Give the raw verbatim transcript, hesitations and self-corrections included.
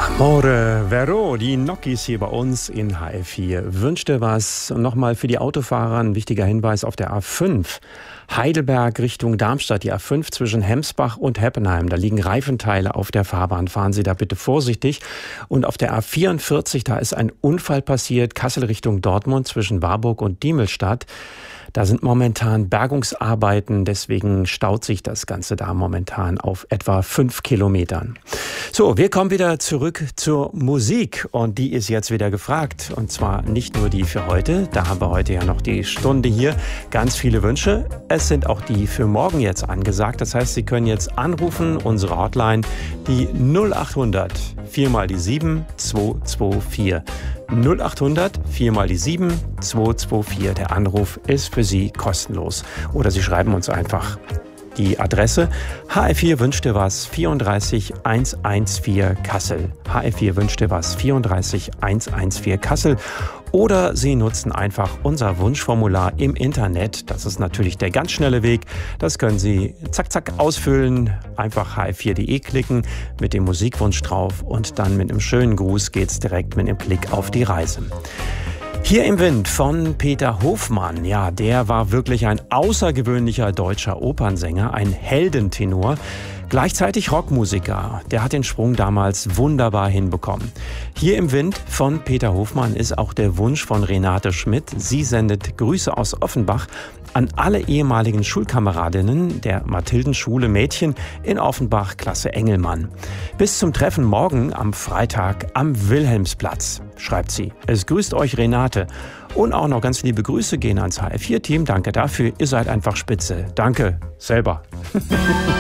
Amore Vero, die Nokis hier bei uns in H F vier. Wünschte was. Und nochmal für die Autofahrer ein wichtiger Hinweis auf der A fünf. Heidelberg Richtung Darmstadt, die A fünf zwischen Hemsbach und Heppenheim. Da liegen Reifenteile auf der Fahrbahn. Fahren Sie da bitte vorsichtig. Und auf der A vierundvierzig, da ist ein Unfall passiert. Kassel Richtung Dortmund zwischen Warburg und Diemelstadt. Da sind momentan Bergungsarbeiten, deswegen staut sich das Ganze da momentan auf etwa fünf Kilometern. So, wir kommen wieder zurück zur Musik und die ist jetzt wieder gefragt. Und zwar nicht nur die für heute, da haben wir heute ja noch die Stunde hier, ganz viele Wünsche. Es sind auch die für morgen jetzt angesagt. Das heißt, Sie können jetzt anrufen, unsere Hotline, die null achthundert vier mal die sieben zwei zwei vier. null achthundert vier mal die sieben zwei zwei vier. Der Anruf ist für Sie kostenlos. Oder Sie schreiben uns einfach die Adresse H F vier wünscht dir was vierunddreißig hundertvierzehn Kassel. H F vier wünscht dir was vierunddreißig hundertvierzehn Kassel. Oder Sie nutzen einfach unser Wunschformular im Internet. Das ist natürlich der ganz schnelle Weg. Das können Sie zack, zack ausfüllen. Einfach h f vier punkt de klicken, mit dem Musikwunsch drauf und dann mit einem schönen Gruß geht's direkt mit einem Klick auf die Reise. Hier im Wind von Peter Hofmann. Ja, der war wirklich ein außergewöhnlicher deutscher Opernsänger, ein Heldentenor. Gleichzeitig Rockmusiker. Der hat den Sprung damals wunderbar hinbekommen. Hier im Wind von Peter Hofmann ist auch der Wunsch von Renate Schmidt. Sie sendet Grüße aus Offenbach an alle ehemaligen Schulkameradinnen der Mathildenschule Mädchen in Offenbach, Klasse Engelmann. Bis zum Treffen morgen am Freitag am Wilhelmsplatz, schreibt sie. Es grüßt euch Renate. Und auch noch ganz liebe Grüße gehen ans H F vier Team. Danke dafür. Ihr seid einfach spitze. Danke. Selber.